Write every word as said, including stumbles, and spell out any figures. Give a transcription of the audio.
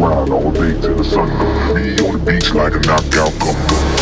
ride all day till the sun up. Me on the beach like a knockout couple.